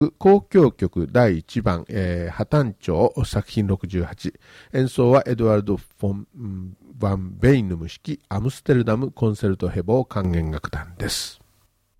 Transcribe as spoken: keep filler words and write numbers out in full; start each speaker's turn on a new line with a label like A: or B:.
A: 交響曲だいいちばん、えー、破綻調作品ろくじゅうはち。演奏はエドワルド・フォン・ヴァン・ベイヌム式アムステルダムコンセルトヘボー管弦楽団です。